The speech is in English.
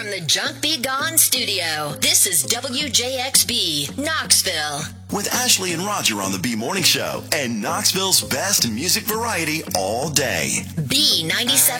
From the Junk Be Gone studio, this is WJXB, Knoxville. With Ashley and Roger on the B Morning Show and Knoxville's best music variety all day. B97.5.